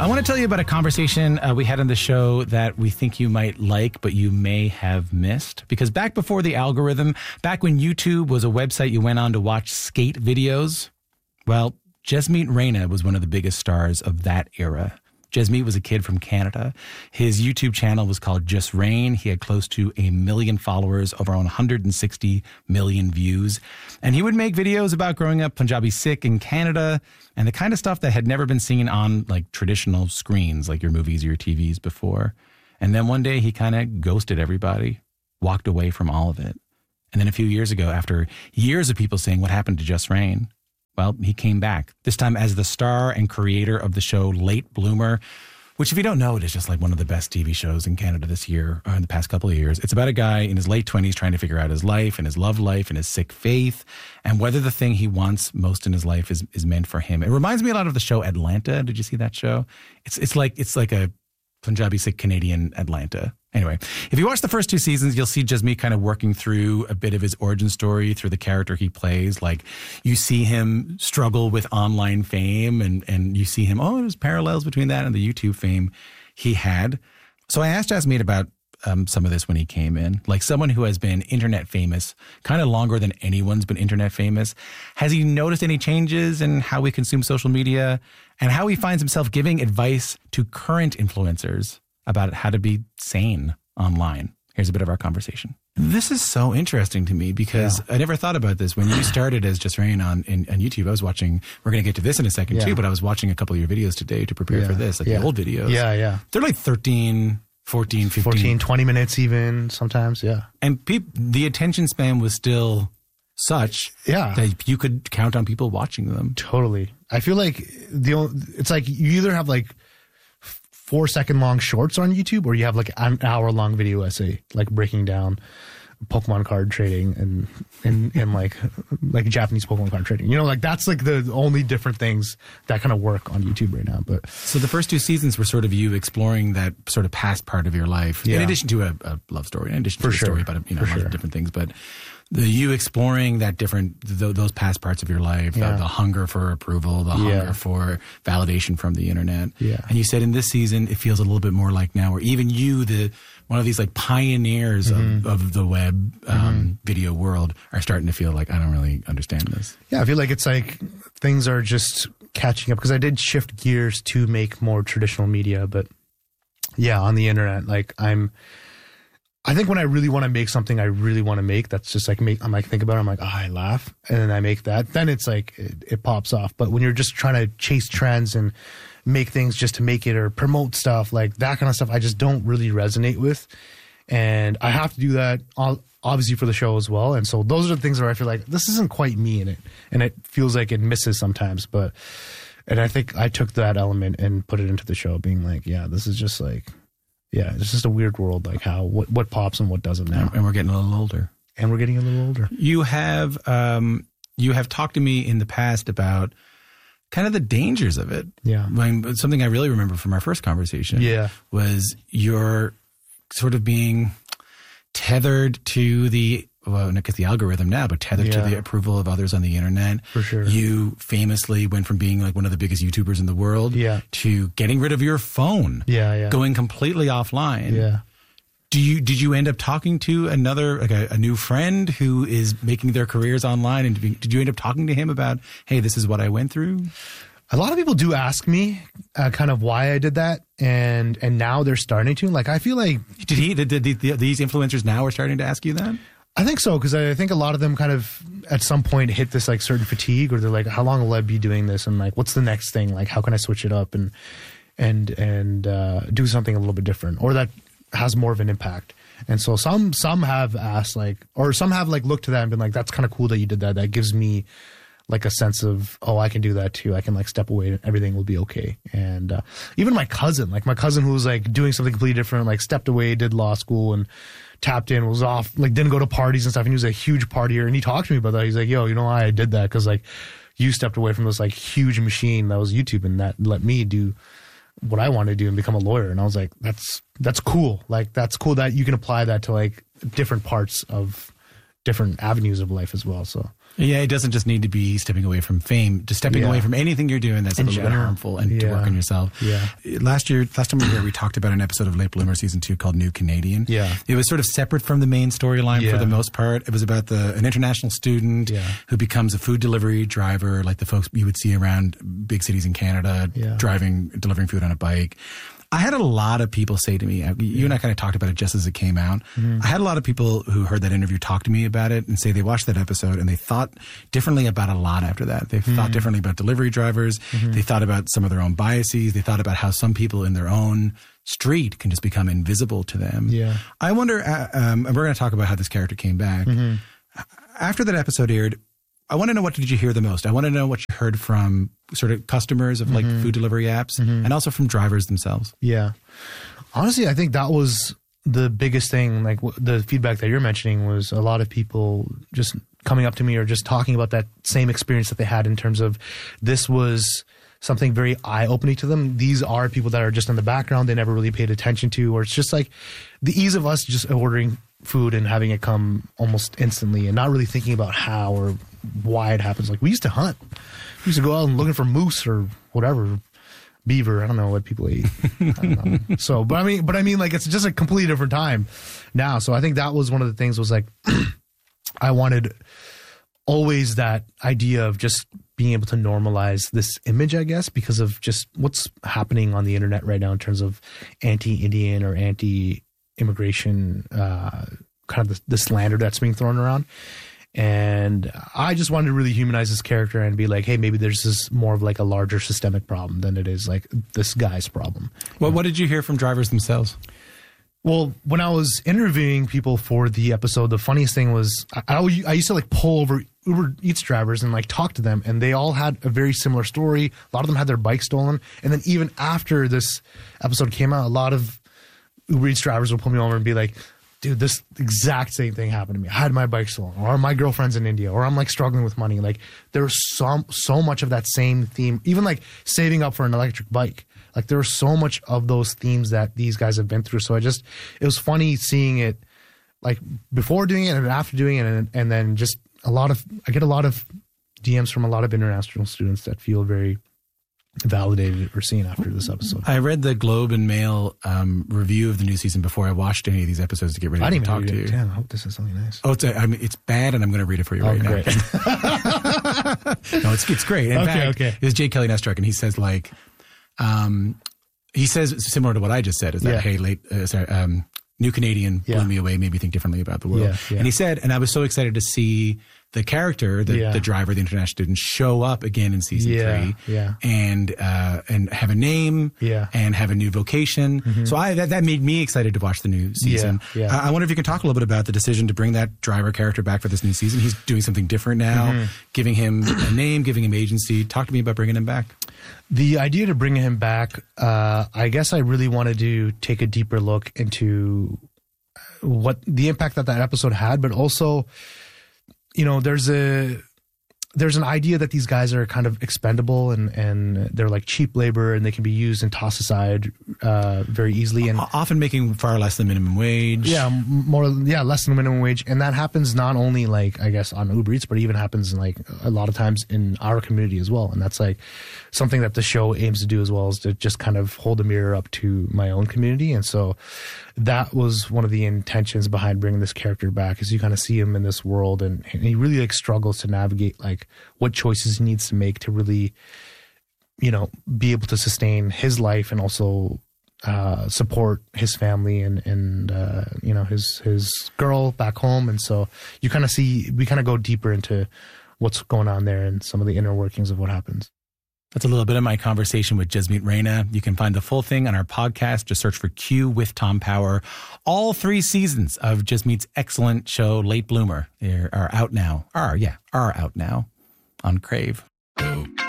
I want to tell you about a conversation we had on the show that we think you might like, but you may have missed. Because back before the algorithm, back when YouTube was a website you went on to watch skate videos, well, Jasmeet Raina was one of the biggest stars of that era. Jasmeet was a kid from Canada. His YouTube channel was called Just Rain. He had close to 1 million followers, over 160 million views. And he would make videos about growing up Punjabi Sikh in Canada and the kind of stuff that had never been seen on like traditional screens, like your movies or your TVs before. And then one day he kind of ghosted everybody, walked away from all of it. And then a few years ago, after years of people saying, what happened to Just Rain? Well, he came back, this time as the star and creator of the show Late Bloomer, which if you don't know, it is just like one of the best TV shows in Canada this year, or in the past couple of years. It's about a guy in his late 20s trying to figure out his life and his love life and his Sikh faith and whether the thing he wants most in his life is meant for him. It reminds me a lot of the show Atlanta. Did you see that show? It's like a Punjabi Sikh Canadian Atlanta. Anyway, if you watch the first 2 seasons, you'll see Jasmeet kind of working through a bit of his origin story through the character he plays. Like you see him struggle with online fame and you see him, there's parallels between that and the YouTube fame he had. So I asked Jasmeet about some of this when he came in. Like someone who has been internet famous kind of longer than anyone's been internet famous. Has he noticed any changes in how we consume social media and how he finds himself giving advice to current influencers about how to be sane online? Here's a bit of our conversation. This is so interesting to me because I never thought about this. When you started as Just Rain on YouTube, I was watching, we're going to get to this in a second too, but I was watching a couple of your videos today to prepare for this, like the old videos. Yeah. They're like 13, 14, 15. 14, 20 minutes even sometimes, And the attention span was still such that you could count on people watching them. Totally. I feel like it's like you either have like 4-second long shorts on YouTube or you have like an hour long video essay, like breaking down Pokemon card trading and like Japanese Pokemon card trading. You know, like that's like the only different things that kind of work on YouTube right now. But so the first 2 seasons were sort of you exploring that sort of past part of your life, in addition to a love story, in addition to a story about a lot of different things, but you exploring that those past parts of your life, the hunger for approval, the hunger for validation from the internet. Yeah. And you said in this season, it feels a little bit more like now where even you, one of these like pioneers of the web video world are starting to feel like, I don't really understand this. Yeah, I feel like it's like things are just catching up because I did shift gears to make more traditional media. But on the internet, like I think when I really want to make something I really want to make, that's just like I'm like, think about it. I'm like, I laugh. And then I make that. Then it's like, it pops off. But when you're just trying to chase trends and make things just to make it or promote stuff, like that kind of stuff, I just don't really resonate with. And I have to do that obviously for the show as well. And so those are the things where I feel like this isn't quite me in it. And it feels like it misses sometimes. And I think I took that element and put it into the show being like, this is just like, it's just a weird world, like what pops and what doesn't now. And we're getting a little older. You have talked to me in the past about kind of the dangers of it. Yeah. Something I really remember from our first conversation was your sort of being tethered to the algorithm now, but tethered to the approval of others on the internet. For sure. You famously went from being like one of the biggest YouTubers in the world to getting rid of your phone. Going completely offline. Yeah. Did you end up talking to a new friend who is making their careers online? And did you end up talking to him about, hey, this is what I went through? A lot of people do ask me kind of why I did that. And now they're starting to. Like, I feel like... Did these influencers now are starting to ask you that? I think so, because I think a lot of them kind of at some point hit this like certain fatigue, or they're like, how long will I be doing this? And like, what's the next thing? Like, how can I switch it up and do something a little bit different, or that has more of an impact? And so some have asked like, or some have like looked to that and been like, that's kind of cool that you did that. That gives me like a sense of, I can do that too. I can like step away and everything will be okay. And even my cousin who was like doing something completely different, like stepped away, did law school and tapped in, was off, like didn't go to parties and stuff. And he was a huge partier. And he talked to me about that. He's like, yo, you know why I did that? Because like you stepped away from this like huge machine that was YouTube, and that let me do what I wanted to do and become a lawyer. And I was like, that's cool. Like, that's cool that you can apply that to like different parts of different avenues of life as well. So yeah, it doesn't just need to be stepping away from fame, just stepping away from anything you're doing that's a little bit harmful and to work on yourself. Yeah. Last time we were here, we talked about an episode of Late Bloomer season 2 called New Canadian. Yeah. It was sort of separate from the main storyline for the most part. It was about an international student who becomes a food delivery driver, like the folks you would see around big cities in Canada, delivering food on a bike. I had a lot of people say to me, you and I kind of talked about it just as it came out. Mm-hmm. I had a lot of people who heard that interview talk to me about it and say they watched that episode and they thought differently about a lot after that. They thought differently about delivery drivers. Mm-hmm. They thought about some of their own biases. They thought about how some people in their own street can just become invisible to them. Yeah. I wonder, and we're going to talk about how this character came back. Mm-hmm. After that episode aired, I want to know, what did you hear the most? I want to know what you heard from sort of customers of like food delivery apps and also from drivers themselves. Yeah. Honestly, I think that was the biggest thing. Like the feedback that you're mentioning was a lot of people just coming up to me or just talking about that same experience that they had in terms of this was something very eye-opening to them. These are people that are just in the background they never really paid attention to, or it's just like the ease of us just ordering food and having it come almost instantly and not really thinking about how or why it happens. Like we used to hunt. We used to go out and looking for moose or whatever, beaver. I don't know what people eat. I don't know. So, but I mean, like it's just a completely different time now. So I think that was one of the things was like, I wanted always that idea of just being able to normalize this image, I guess, because of just what's happening on the internet right now in terms of anti-Indian or anti-immigration, kind of the slander that's being thrown around. And I just wanted to really humanize this character and be like, hey, maybe there's this more of like a larger systemic problem than it is like this guy's problem. Well, what did you hear from drivers themselves? Well, when I was interviewing people for the episode, the funniest thing was I used to like pull over Uber Eats drivers and like talk to them, and they all had a very similar story. A lot of them had their bike stolen. And then even after this episode came out, a lot of Uber Eats drivers would pull me over and be like, dude, this exact same thing happened to me. I had my bike stolen, or my girlfriend's in India, or I'm like struggling with money. Like there's so much of that same theme, even like saving up for an electric bike. Like there was so much of those themes that these guys have been through. So it was funny seeing it like before doing it and after doing it. And then just I get a lot of DMs from a lot of international students that feel very validated or seen after this episode. I read the Globe and Mail review of the new season before I watched any of these episodes to get ready to talk to you. Damn, I hope this is something nice. Oh, it's bad, and I'm going to read it for you right now. No, it's great. In fact, it was J. Kelly Nestruck, and he says like, he says similar to what I just said, is that hey, New Canadian blew me away, made me think differently about the world. And he said, and I was so excited to see the character, the driver, the international student, show up again in season 3 and have a name and have a new vocation. Mm-hmm. So that made me excited to watch the new season. I wonder if you can talk a little bit about the decision to bring that driver character back for this new season. He's doing something different now, giving him a name, giving him agency. Talk to me about bringing him back. The idea to bring him back, I guess I really wanted to take a deeper look into what the impact that episode had, but also, you know, there's an idea that these guys are kind of expendable and they're like cheap labor and they can be used and tossed aside very easily, and often making far less than minimum wage. Less than minimum wage. And that happens not only like, I guess, on Uber Eats, but even happens in like a lot of times in our community as well. And that's like something that the show aims to do as well, is to just kind of hold a mirror up to my own community. And so that was one of the intentions behind bringing this character back, is you kind of see him in this world and he really like struggles to navigate like what choices he needs to make to really, you know, be able to sustain his life and also support his family and you know, his girl back home. And so we kind of go deeper into what's going on there and some of the inner workings of what happens. That's a little bit of my conversation with Jasmeet Raina. You can find the full thing on our podcast. Just search for Q with Tom Power. All 3 seasons of Jasmeet's excellent show, Late Bloomer, are out now. Are out now on Crave.